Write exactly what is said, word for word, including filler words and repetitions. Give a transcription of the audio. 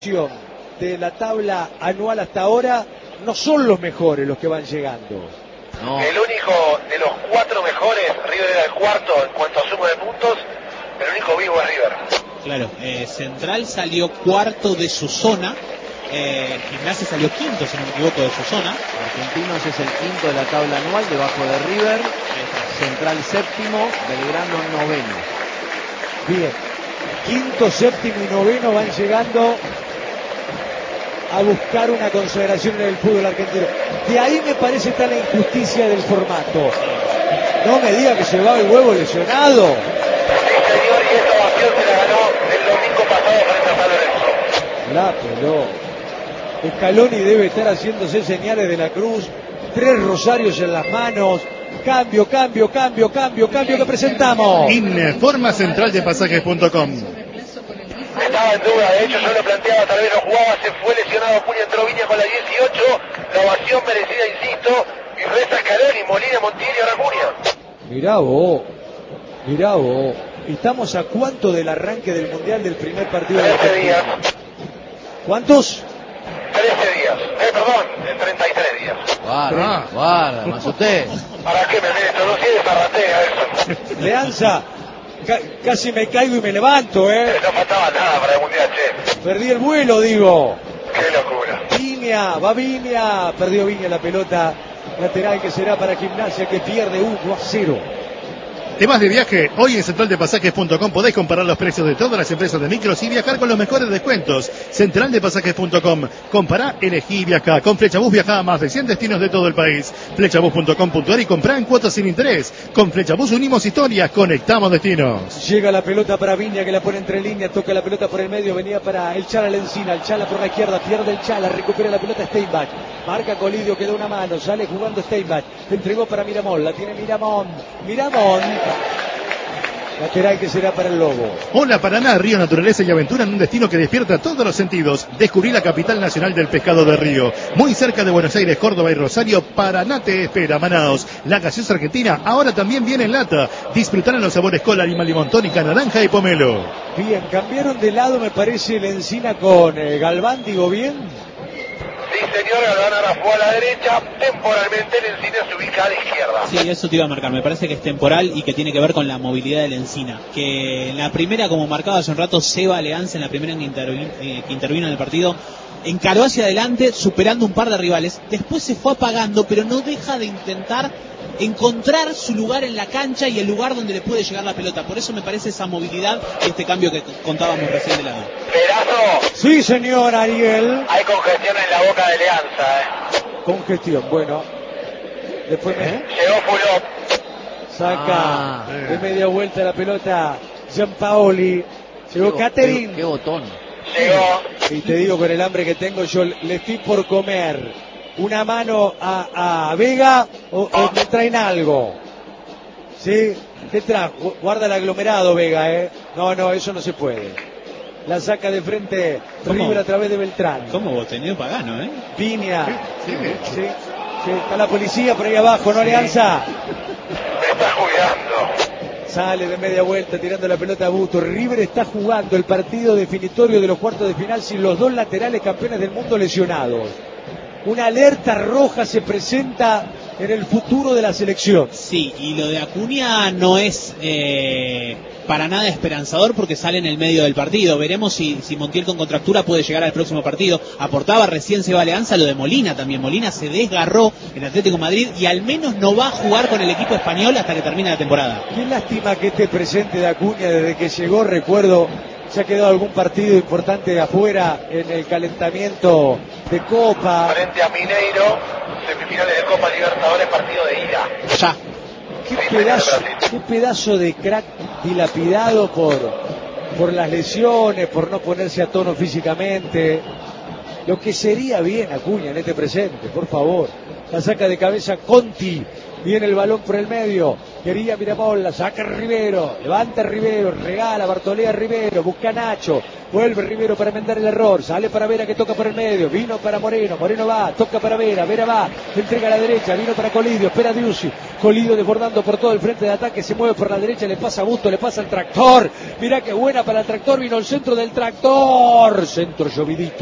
De la tabla anual hasta ahora no son los mejores los que van llegando. No. El único de los cuatro mejores, River era el cuarto en cuanto a suma de puntos, el único vivo es River. Claro, eh, Central salió cuarto de su zona, eh, Gimnasia salió quinto, si no me equivoco, de su zona. Argentinos es el quinto de la tabla anual, debajo de River. Central séptimo, Belgrano noveno. Bien, quinto, séptimo y noveno van llegando a buscar una consagración en el fútbol argentino. De ahí me parece está la injusticia del formato. No me diga que se va el huevo lesionado. Sí, señor, y esta ovación se la ganó el domingo pasado frente a San Lorenzo. La pelota. Scaloni debe estar haciéndose señales de la cruz. Tres rosarios en las manos. Cambio, cambio, cambio, cambio, cambio que presentamos. Informa central de pasajes punto com. Estaba en duda, de hecho yo lo planteaba, tal vez no jugaba, se fue lesionado Acuña, entró Viña con la dieciocho, la ovación merecida, insisto, y reza Scaloni, Molina, Montiel y ahora Acuña. Mirá vos, mirá vos, ¿estamos a cuánto del arranque del Mundial del primer partido de la trece días. ¿Cuántos? trece días, eh, perdón, de treinta y tres días. Guarda, guarda, me asusté. ¿Para qué me meto? No sé, desarratea eso. Leanza, ca casi me caigo y me levanto, ¿eh? No faltaba nada para el Mundial, che. Perdí el vuelo, digo. Qué locura. Viña, va Viña, perdió Viña la pelota lateral que será para Gimnasia, que pierde uno a cero. Temas de viaje, hoy en central de pasajes punto com podéis comparar los precios de todas las empresas de micros y viajar con los mejores descuentos. central de pasajes punto com, compará, elegí y viajá. Con Flechabús viajá a más de cien destinos de todo el país. Flechabús punto com punto a r y comprá en cuotas sin interés. Con Flechabús unimos historias, conectamos destinos. Llega la pelota para Viña, que la pone entre líneas, toca la pelota por el medio, venía para el Chala Lencina, el Chala por la izquierda, pierde el Chala, recupera la pelota Steinbach, marca Colidio, queda una mano, sale jugando Steinbach, entregó para Miramón, la tiene Miramón, Miramón. Lateral que será para el Lobo. Hola Paraná, Río, naturaleza y aventura en un destino que despierta todos los sentidos. Descubrí la capital nacional del pescado de río. Muy cerca de Buenos Aires, Córdoba y Rosario, Paraná te espera. Manaos, la gaseosa argentina ahora también viene en lata. Disfrutarán los sabores cola, lima, limón, tónica, naranja y pomelo. Bien, cambiaron de lado me parece el Encina con eh, Galván, digo bien. Sí, señor, Galván ahora fue a la derecha, temporalmente el Encina se ubica a la izquierda. Sí, eso te iba a marcar, me parece que es temporal y que tiene que ver con la movilidad del Encina. Que en la primera, como marcaba hace un rato Seba Leanza, en la primera que intervino, eh, que intervino en el partido, encaró hacia adelante, superando un par de rivales, después se fue apagando, pero no deja de intentar encontrar su lugar en la cancha y el lugar donde le puede llegar la pelota. Por eso me parece esa movilidad y este cambio que contábamos recién de lado. Perazo. Sí, señor Ariel. Hay congestión en la boca de Leanza, eh. Congestión, bueno. Después me... ¿Eh? Llegó Fulop. Saca Ah, de media vuelta la pelota Gianpaoli. Llegó Catherine. Qué, qué botón. Llegó. Y te digo, con el hambre que tengo, yo le estoy por comer una mano a, a Vega o, o me traen algo. ¿Sí? ¿Qué trajo? Guarda el aglomerado, Vega, ¿eh? No, no, eso no se puede. La saca de frente River a través de Beltrán. ¿Cómo vos tenido pagano, eh? Piña. Sí, sí. Sí, sí, está la policía por ahí abajo, ¿no, Alianza? Me está cuidando. Sale de media vuelta tirando la pelota a Busto. River está jugando el partido definitorio de los cuartos de final sin los dos laterales campeones del mundo lesionados. Una alerta roja se presenta en el futuro de la selección. Sí, y lo de Acuña no es eh, para nada esperanzador porque sale en el medio del partido. Veremos si, si Montiel con contractura puede llegar al próximo partido. Aportaba recién Seba Leanza lo de Molina también. Molina se desgarró en Atlético de Madrid y al menos no va a jugar con el equipo español hasta que termine la temporada. Qué lástima que este presente de Acuña desde que llegó, recuerdo, se ha quedado algún partido importante de afuera en el calentamiento de Copa. Frente a Mineiro, semifinales de Copa Libertadores, partido de ida. Ya. Qué pedazo, qué pedazo de crack dilapidado por, por las lesiones, por no ponerse a tono físicamente. Lo que sería bien Acuña en este presente, por favor. La saca de cabeza Conti. Viene el balón por el medio. Quería Miramón, la saca Rivero. Levanta Rivero, regala, Bartolea Rivero, busca a Nacho. Vuelve Rivero para enmendar el error. Sale para Vera que toca por el medio. Vino para Moreno. Moreno va, toca para Vera. Vera va, entrega a la derecha. Vino para Colidio, espera Diusi. Colido desbordando por todo el frente de ataque, se mueve por la derecha, le pasa a Busto, le pasa al Tractor. Mirá qué buena para el Tractor, vino el centro del Tractor. Centro Llovidito.